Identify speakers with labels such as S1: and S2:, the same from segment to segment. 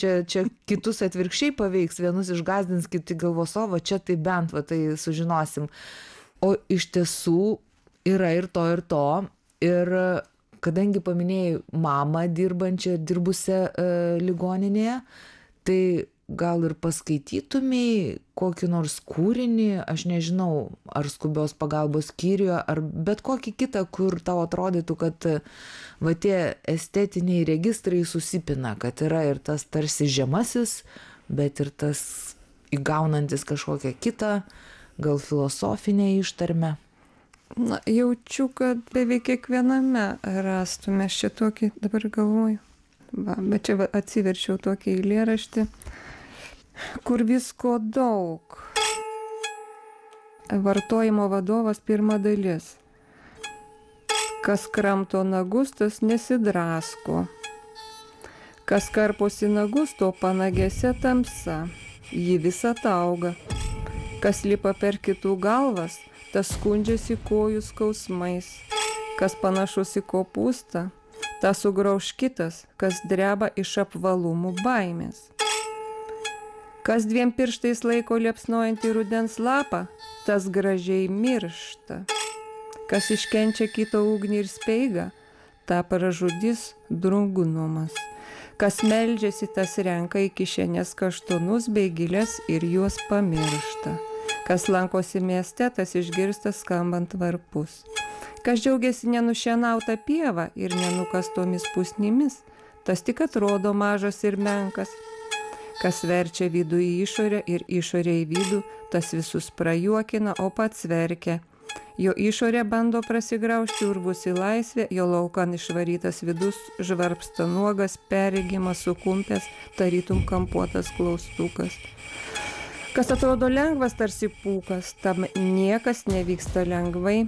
S1: čia kitus atvirkščiai paveiks, vienus išgąsdins, kiti galvos, o va čia tai bent, va tai sužinosim. O iš tiesų yra ir to, ir to. Ir kadangi paminėjai mamą dirbusią ligoninėje, tai gal ir paskaitytumei kokį nors kūrinį, aš nežinau, ar skubios pagalbos skyriuje, ar bet kokį kitą, kur tau atrodytų, kad va tie estetiniai registrai susipina, kad yra ir tas tarsi žemasis, bet ir tas įgaunantis kažkokią kitą, gal filosofinę ištarmę.
S2: Na, jaučiu, kad beveik kiekviename rastume šitokį, dabar galvoju. Va, bet čia atsiverčiau tokį eilėraštį, kur visko daug. Vartojimo vadovas, pirma dalis. Kas kramto nagus, tas nesidrasko. Kas karposi nagus, to panagėse tamsa. Ji visa tauga. Kas lipa per kitų galvas, tas skundžiasi kojų skausmais. Kas panašus į kopūstą, tas sugrauš kitas, kas dreba iš apvalumų baimės. Kas 2 pirštais laiko liepsnojantį rudens lapą, tas gražiai miršta. Kas iškenčia kito ugnį ir speigą, tą pražudys drungumas. Kas meldžiasi, tas renka į kišenės kaštonus bei gilės ir juos pamiršta. Kas lankosi mieste, tas išgirsta skambant varpus. Kas džiaugiasi nenušienauta pieva ir nenukastomis pusnimis, tas tik atrodo mažas ir menkas. Kas verčia vidų į išorę ir išorę į vidų, tas visus prajuokina, o pats verkia. Jo išorė bando prasigraužti urvus į laisvę, jo laukan išvarytas vidus žvarpsta nuogas, perregimas sukumpęs, tarytum kampuotas klaustukas. Kas atrodo lengvas tarsi pūkas, tam niekas nevyksta lengvai.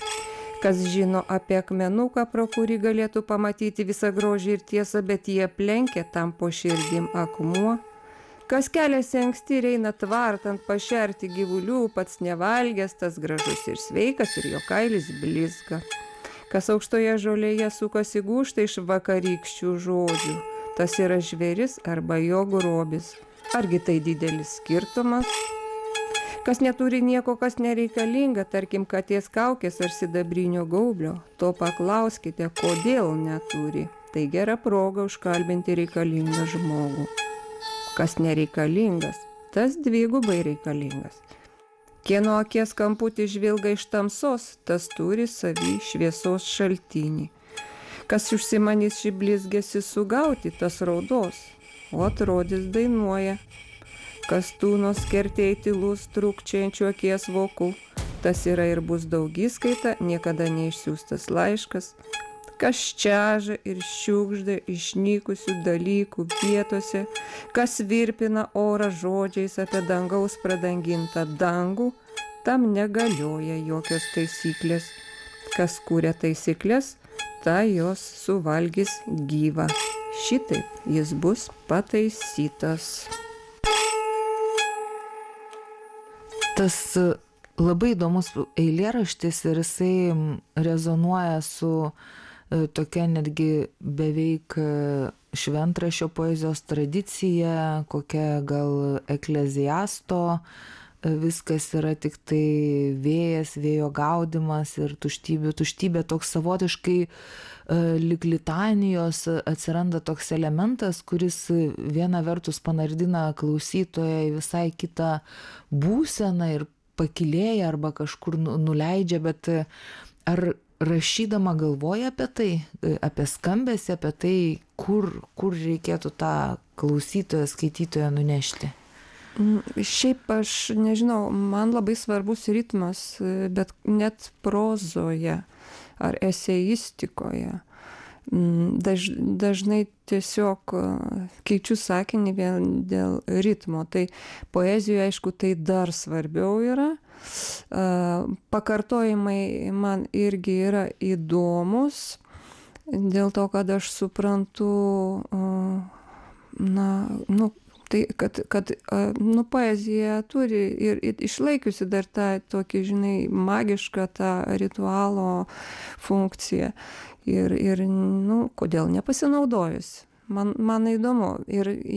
S2: Kas žino apie akmenuką, pro kurį galėtų pamatyti visą grožį ir tiesą, bet jie aplenkia, tam po širdim akmuo. Kas keliasi anksti ir eina tvartant pašerti gyvulių, pats nevalgęs, tas gražus ir sveikas ir jo kailis blizga. Kas aukštoje žolėje sukasi gūžta iš vakarykščių žodžių, tas yra žvėris arba jo grobis. Argi tai didelis skirtumas? Kas neturi nieko, kas nereikalinga, tarkim katės kaukės ar sidabrinio gaublio, to paklauskite, kodėl neturi. Tai gera proga užkalbinti reikalingą žmogų. Kas nereikalingas, tas dvigubai reikalingas. Kieno akies kamputį žvilga iš tamsos, tas turi savy šviesos šaltinį. Kas užsimanys šį blizgesį sugauti, tas raudos, o atrodys dainuoja. Kas tūnos kertėjai tylus trūkčiančių akies vokų, tas yra ir bus daugiskaita, niekada neišsiųstas laiškas. Kas čiaža ir šiukšda išnykusių dalykų vietose, kas virpina orą žodžiais apie dangaus pradangintą dangų, tam negalioja jokios taisyklės. Kas kūrė taisyklės, ta jos suvalgys gyvą. Šitaip jis bus pataisytas.
S1: Tas labai įdomus eilėraštis ir jisai rezonuoja su tokia netgi beveik šventraščio poezijos tradicija, kokia gal ekleziasto, viskas yra tik tai vėjas, vėjo gaudimas ir tuštybė, toks savotiškai lyg litanijos atsiranda toks elementas, kuris viena vertus panardina klausytoją į visai kitą būseną ir pakylėja arba kažkur nuleidžia, bet ar rašydama galvoja apie tai, apie skambesį, apie tai, kur reikėtų tą klausytoją, skaitytoją nunešti?
S2: Šiaip aš nežinau, man labai svarbus ritmas, bet net prozoje ar eseistikoje. Dažnai tiesiog keičiu sakinį vien dėl ritmo. Tai poezijoje, aišku, tai dar svarbiau yra. Pakartojimai man irgi yra įdomus, dėl to, kad aš suprantu, tai, kad poezija turi ir išlaikiusi dar tą tokį, žinai, magišką tą ritualo funkciją. Ir kodėl nepasinaudojus? Man įdomu. Ir